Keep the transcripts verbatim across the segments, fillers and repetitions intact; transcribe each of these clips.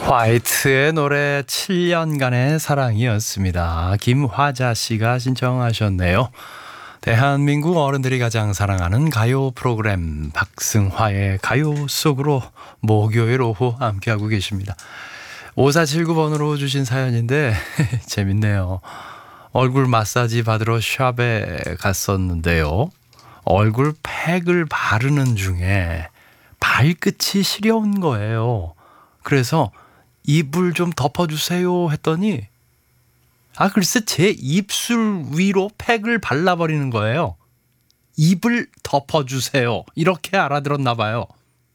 화이트의 노래 칠 년간의 사랑이었습니다. 김화자 씨가 신청하셨네요. 대한민국 어른들이 가장 사랑하는 가요 프로그램 박승화의 가요 속으로 목요일 오후 함께하고 계십니다. 오사칠구 번으로 주신 사연인데 재밌네요. 얼굴 마사지 받으러 샵에 갔었는데요. 얼굴 팩을 바르는 중에 발끝이 시려운 거예요. 그래서 입을 좀 덮어주세요 했더니 아 글쎄 제 입술 위로 팩을 발라버리는 거예요. 입을 덮어주세요 이렇게 알아들었나 봐요.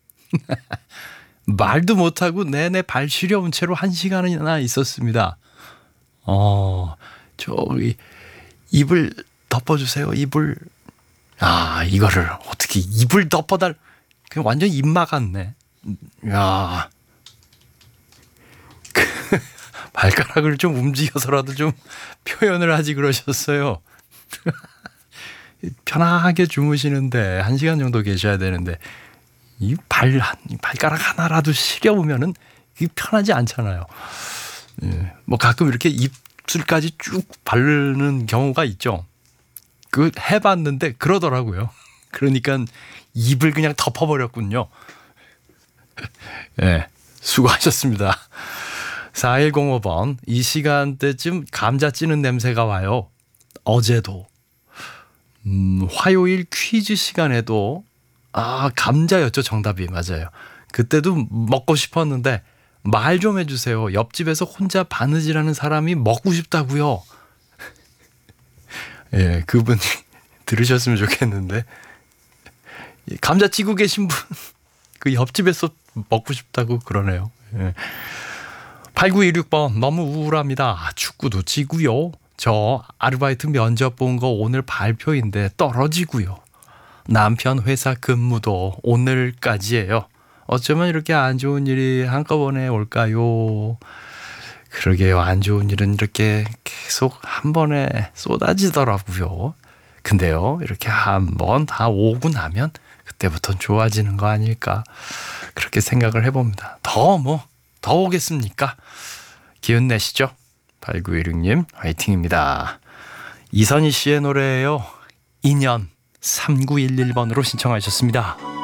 말도 못하고 내내 발 시려운 채로 한 시간이나 있었습니다. 어, 저기 입을 덮어주세요. 입을 아 이거를 어떻게 입을 덮어달 그냥 완전 입 막았네. 야. 발가락을 좀 움직여서라도 좀 표현을 하지 그러셨어요. 편하게 주무시는데 한 시간 정도 계셔야 되는데 이 발, 발가락 하나라도 시려우면은 이게 편하지 않잖아요. 예, 뭐 가끔 이렇게 입술까지 쭉 바르는 경우가 있죠. 그 해봤는데 그러더라고요. 그러니까 입을 그냥 덮어버렸군요. 예, 수고하셨습니다. 사일공오 번 이 시간대쯤 감자 찌는 냄새가 와요. 어제도 음, 화요일 퀴즈 시간에도 아 감자였죠. 정답이 맞아요. 그때도 먹고 싶었는데 말 좀 해주세요. 옆집에서 혼자 바느질하는 사람이 먹고 싶다고요. 예, 그분 들으셨으면 좋겠는데 감자 찌고 계신 분 그 옆집에서 먹고 싶다고 그러네요. 예. 팔구이육 번 너무 우울합니다. 축구도 지고요. 저 아르바이트 면접 본 거 오늘 발표인데 떨어지고요. 남편 회사 근무도 오늘까지예요. 어쩌면 이렇게 안 좋은 일이 한꺼번에 올까요? 그러게요. 안 좋은 일은 이렇게 계속 한 번에 쏟아지더라고요. 근데요. 이렇게 한 번 다 오고 나면 그때부터는 좋아지는 거 아닐까 그렇게 생각을 해봅니다. 더 뭐 더 오겠습니까? 기운 내시죠? 팔구일육 님 화이팅입니다. 이선희 씨의 노래예요. 인연 삼구일일 번으로 신청하셨습니다.